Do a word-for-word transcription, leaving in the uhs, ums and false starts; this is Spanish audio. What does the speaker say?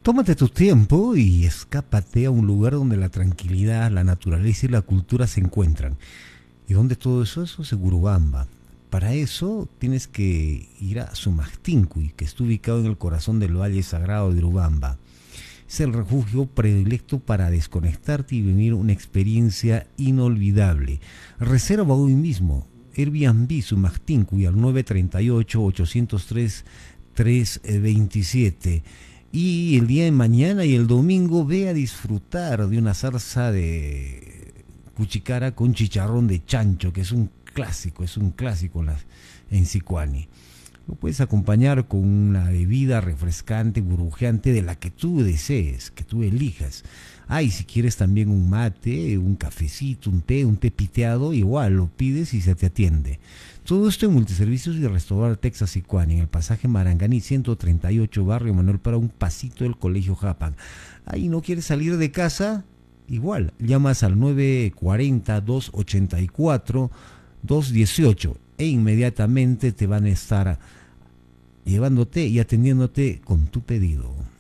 Tómate tu tiempo y escápate a un lugar donde la tranquilidad, la naturaleza y la cultura se encuentran. ¿Y dónde todo eso? Eso es en Urubamba. Para eso tienes que ir a Sumactincuy, que está ubicado en el corazón del Valle Sagrado de Urubamba. Es el refugio predilecto para desconectarte y vivir una experiencia inolvidable. Reserva hoy mismo. Airbnb Sumactincuy al nueve tres ocho, ocho cero tres, tres dos siete. Y el día de mañana y el domingo ve a disfrutar de una salsa de cuchicara con chicharrón de chancho, que es un clásico, es un clásico en, la, en Sicuani. Lo puedes acompañar con una bebida refrescante, burbujeante, de la que tú desees, que tú elijas. Ah, y si quieres también un mate, un cafecito, un té, un té piteado, igual lo pides y se te atiende. Todo esto en Multiservicios y Restaurar Texas Sicuani, en el pasaje Maranganí ciento treinta y ocho, barrio Manuel Para, un pasito del Colegio Japan. Ahí no quieres salir de casa, igual, llamas al nueve cuatro cero, dos ocho cuatro, dos uno ocho e inmediatamente te van a estar llevándote y atendiéndote con tu pedido.